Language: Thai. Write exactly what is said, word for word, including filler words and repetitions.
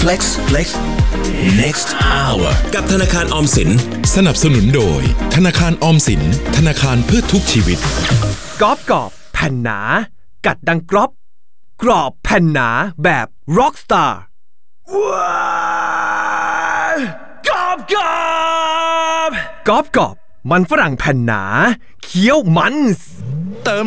Flex Flex Next Hour กับธนาคารออมสินสนับสนุนโดยธนาคารออมสินธนาคารเพื่อทุกชีวิตกรอบกรอบแผ่นหนากัดดังกรอบกรอบแผ่นหนาแบบ Rockstar ว้าวกรอบกรอบกรอบกรอบมันฝรั่งแผ่นหนาเคี้ยวมันส์